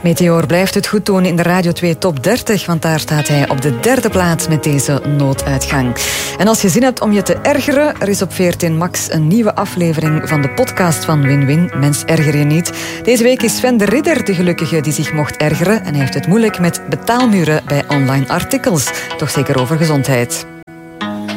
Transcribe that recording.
Meteor blijft het goed doen in de Radio 2 Top 30, want daar staat hij op de 3e plaats met deze nooduitgang. En als je zin hebt om je te ergeren, er is op VRT Max een nieuwe aflevering van de podcast van Win-Win. Mens, erger je niet. Deze week is Sven de Ridder de gelukkige die zich mocht ergeren en hij heeft het moeilijk met betaalmuren bij online artikels. Toch zeker over gezondheid.